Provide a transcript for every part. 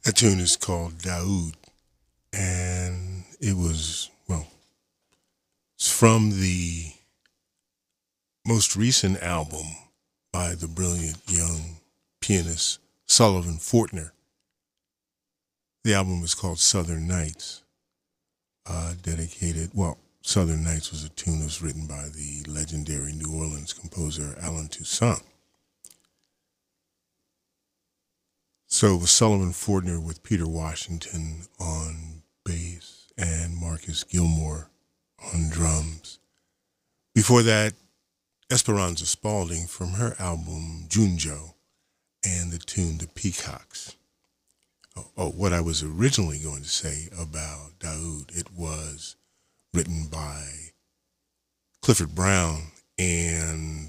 That tune is called Daoud, and it's from the most recent album by the brilliant young pianist Sullivan Fortner. The album is called Southern Nights, Southern Nights was a tune that was written by the legendary New Orleans composer Allen Toussaint. So it was Sullivan Fortner with Peter Washington on bass and Marcus Gilmore on drums. Before that, Esperanza Spalding from her album Junjo and the tune The Peacocks. What I was originally going to say about Daoud, it was written by Clifford Brown, and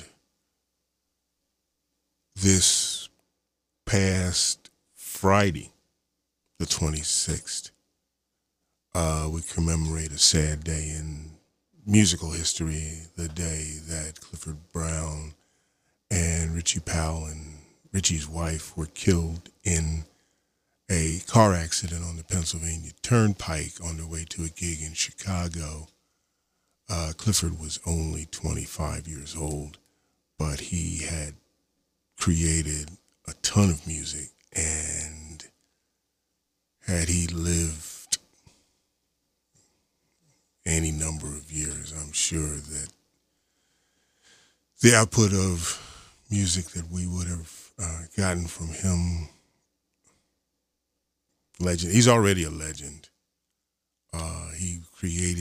this past Friday, the 26th, we commemorate a sad day in musical history, the day that Clifford Brown and Richie Powell and Richie's wife were killed in a car accident on the Pennsylvania Turnpike on their way to a gig in Chicago. Clifford was only 25 years old, but he had created a ton of music, and had he lived any number of years, I'm sure that the output of music that we would have gotten from him, legend. He's already a legend. He created